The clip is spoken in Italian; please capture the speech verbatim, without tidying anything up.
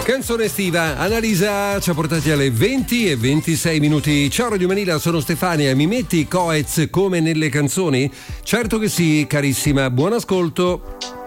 Canzone estiva, Annalisa ci ha portati alle venti e ventisei minuti. Ciao Radio Manila, sono Stefania. Mi metti Coez come nelle canzoni? Certo che sì, carissima. Buon ascolto.